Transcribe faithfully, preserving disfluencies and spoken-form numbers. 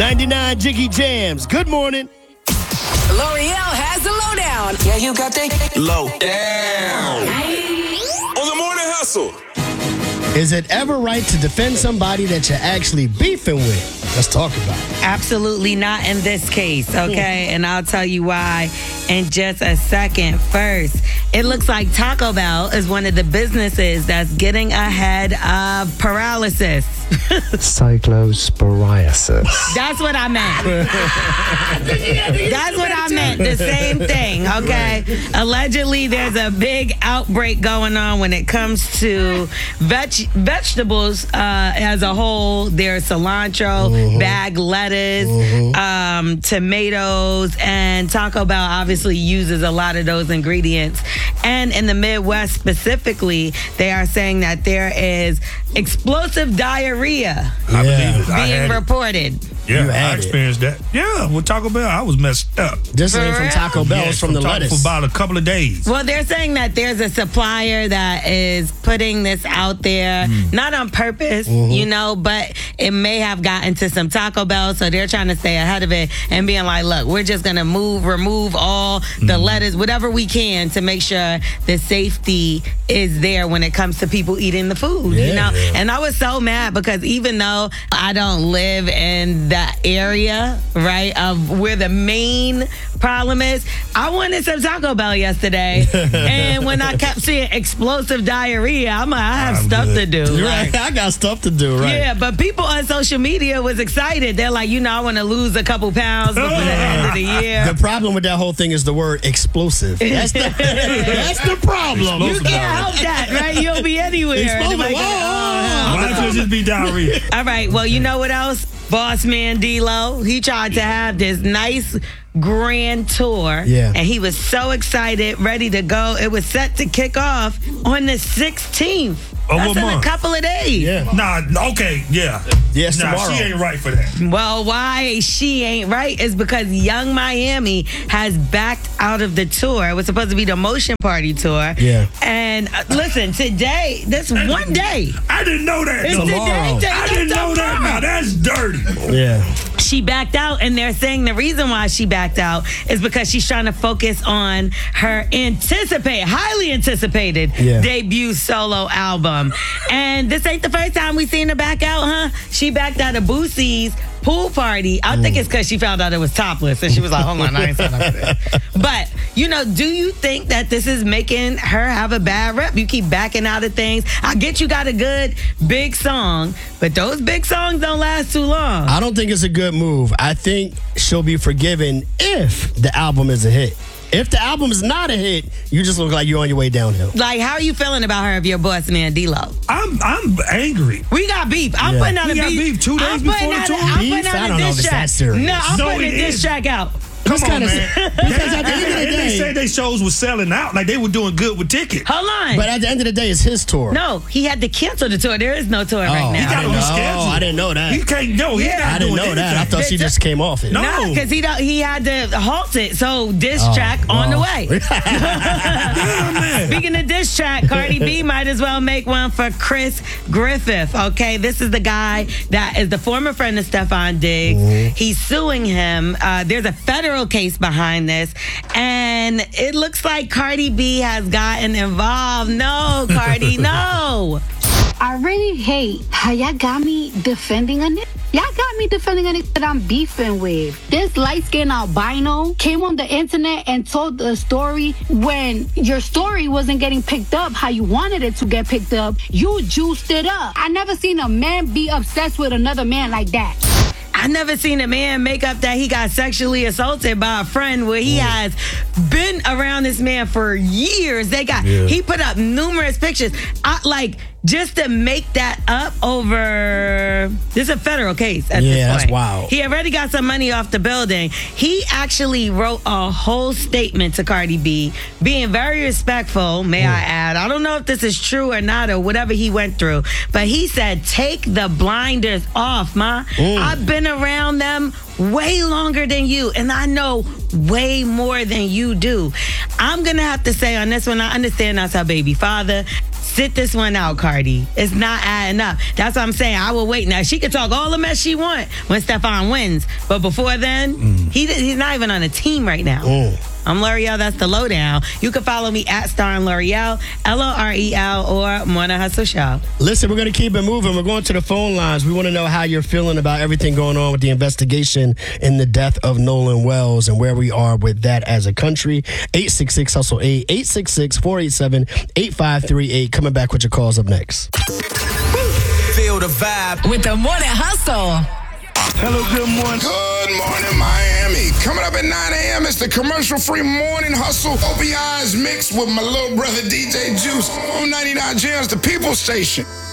ninety-nine Jiggy Jams. Good morning. L'Oreal has the lowdown. Yeah, you got the Low down. On the morning hustle. Is it ever right to defend somebody that you're actually beefing with? Let's talk about it. Absolutely not in this case, okay? And I'll tell you why in just a second. First, it looks like Taco Bell is one of the businesses that's getting ahead of paralysis. Cyclosporiasis. That's what I meant. That's what I meant. The same thing, okay? Allegedly, there's a big outbreak going on when it comes to veg- vegetables uh, as a whole. There's cilantro, mm-hmm. bag lettuce, mm-hmm. um, tomatoes, and Taco Bell obviously uses a lot of those ingredients. And in the Midwest specifically, they are saying that there is explosive diarrhea I believe it. I being had it. reported. Yeah, You had I experienced that. Yeah, with Taco Bell, I was messed up. This For ain't from real? Taco Bell, Yeah, it's from the Taco lettuce. For about a couple of days. Well, they're saying that there's a supplier that is putting this out there, Mm. not on purpose, Mm-hmm. you know, but it may have gotten to some Taco Bell, so they're trying to stay ahead of it and being like, look, we're just going to move, remove all the Mm. lettuce, whatever we can to make sure the safety is there when it comes to people eating the food, you know? And I was so mad because even though I don't live in that area, right, of where the main problem is, I wanted some Taco Bell yesterday, and when I kept seeing explosive diarrhea, I'm like, I have I'm stuff good. to do. Right, Like, I got stuff to do, right? yeah, but people on social media was excited. They're like, you know, I want to lose a couple pounds before the end of the year. The problem with that whole thing is the word explosive. That's the, that's the problem. You can't help that, right? You'll be anywhere. Explosive. Anybody Whoa, can- whoa, Why don't you just be diarrhea? All right, well, you know what else? Boss man D-Lo, he tried to have this nice grand tour. Yeah. And he was so excited, ready to go. It was set to kick off on the sixteenth. Of That's what in a month? couple of days. Yeah. Nah, okay, yeah. Yes, nah, tomorrow. she ain't right for that. Well, why she ain't right is because Young Miami has backed out of the tour. It was supposed to be the Motion Party tour. Yeah. And uh, listen, today, this one day. I didn't know that. It's though. Tomorrow. today, I take didn't it know that. tomorrow. Now that's dirty. Yeah. She backed out, and they're saying the reason why she backed out is because she's trying to focus on her anticipate, highly anticipated Yeah. debut solo album. And this ain't the first time we seen her back out, huh? She backed out of Boosie's pool party. I think it's because she found out it was topless, and she was like, hold on, I ain't saying nothing. But, you know, do you think that this is making her have a bad rep? You keep backing out of things. I get you got a good big song, but those big songs don't last too long. I don't think it's a good move. I think she'll be forgiven if the album is a hit. If the album is not a hit, you just look like you're on your way downhill. Like, how are you feeling about her if you're boss man D-Lo? I'm I'm angry. We got beef. I'm Yeah. putting out We a got beef. beef two days I'm before putting the out tour? a, I'm Beef? putting out I a don't know if diss it's track. that serious. No, I'm No, putting a it diss is. track out. Come That's on, kinda- man. because at the end of the And they day- said they shows was selling out, like they were doing good with tickets. Hold on. But at the end of the day, it's his tour. no, he had to cancel the tour. There is no tour Oh, right I now. got to didn't know. reschedule. Oh, I didn't know that. He can't. No, he's Yeah. not I didn't doing know that. I anything. thought she just came off it. No. No, because he don't, he had to halt it. So diss Oh, track on the oh. way. Yeah, man. Speaking of diss track, Cardi B might as well make one for Chris Griffith. Okay, this is the guy that is the former friend of Stefan Diggs. Mm-hmm. He's suing him. Uh, there's a federal case behind this, and it looks like Cardi B has gotten involved. No, Cardi, no. I really hate how y'all got me defending a nigga. Y'all got me defending a nigga that I'm beefing with. This light-skinned albino came on the internet and told the story when your story wasn't getting picked up how you wanted it to get picked up. You juiced it up. I never seen a man be obsessed with another man like that. I never seen a man make up that he got sexually assaulted by a friend where he has been around this man for years. They got Yeah. he put up numerous pictures. I like just to make that up over this is a federal case at Yeah, this point. that's wild. He already got some money off the building. He actually wrote a whole statement to Cardi B, being very respectful, may I add. I don't know if this is true or not or whatever he went through, but he said, take the blinders off, ma. I've been around them way longer than you, and I know way more than you do. I'm gonna have to say on this one, I understand that's her baby father. Sit this one out, Cardi. It's not adding up. That's what I'm saying. I will wait. Now, she can talk all the mess she want when Stefan wins. But before then, mm. he he's not even on a team right now. Mm. I'm L'Oreal. That's the lowdown. You can follow me at Star and L'Oreal, L O R E L, or Morning Hustle Show. Listen, we're going to keep it moving. We're going to the phone lines. We want to know how you're feeling about everything going on with the investigation in the death of Nolan Wells and where we are with that as a country. eight six six hustle eight, eight six six, four eight seven, eight five three eight. Coming back with your calls up next. Feel the vibe with the Morning Hustle. Hello, good morning. Good morning, Miami. Coming up at nine a.m. it's the commercial-free Morning Hustle. O B I's mix with my little brother D J Juice on ninety-nine Jams, the People Station.